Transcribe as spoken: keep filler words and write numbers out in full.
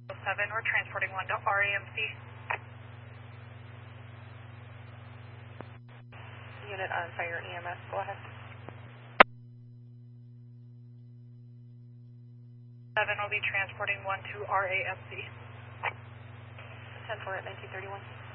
seven, we're transporting one to R A M C. Unit on fire E M S, go ahead. seven will be transporting one to R A M C. ten four at nineteen thirty-one.